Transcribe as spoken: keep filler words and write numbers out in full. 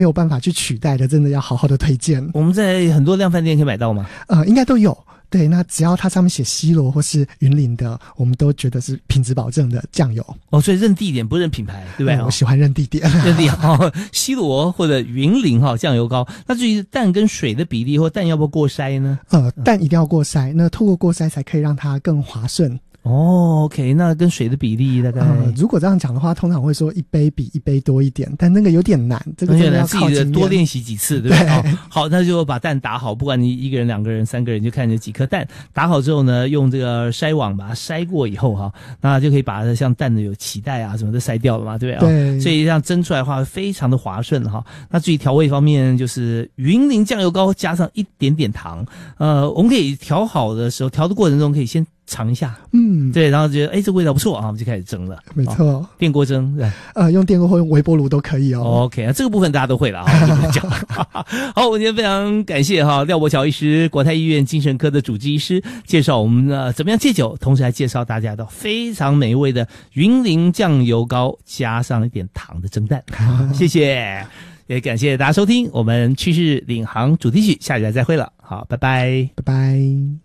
没有办法去取代的，真的要好好的推荐。 我们在很多量贩店可以买到吗？ 呃，应该都有。对，那只要它上面写西螺或是云林的，我们都觉得是品质保证的酱油。 哦，所以认地点不认品牌，对不对？ 嗯、我喜欢认地点， 认地点哦，西螺或者云林哈、哦、酱油膏。那至于蛋跟水的比例，或蛋要不要过筛呢？ 呃，蛋一定要过筛，那透过过筛才可以让它更滑顺。 哦 ，OK， 那跟水的比例大概、 呃，如果这样讲的话，通常会说一杯比一杯多一点，但那个有点难，这个真的要靠经验， 自己多练习几次，对不对？对、哦。好，那就把蛋打好，不管你一个人、两个人、三个人，就看你几颗蛋。打好之后呢，用这个筛网把它筛过以后哈，那就可以把它像蛋的有脐带啊什么的筛掉了嘛，对不对？ 对。 哦、所以这样蒸出来的话，非常的滑顺哈。那至于调味方面，就是云林酱油膏加上一点点糖，呃，我们可以调好的时候，调的过程中可以先尝一下， 嗯， 对，然后觉得哎，这味道不错啊，我们就开始蒸了。 没错， 哦、电锅蒸，对， 呃，用电锅或用微波炉都可以哦。 OK， 那这个部分大家都会了啊，就不讲。好，我今天非常感谢哈廖伯乔医师，国泰医院精神科的主治医师，介绍我们呃怎么样戒酒，同时还介绍大家的非常美味的云林酱油膏加上一点糖的蒸蛋，谢谢，也感谢大家收听我们趋势领航主题曲，下礼拜再会了，好，拜拜， 拜拜。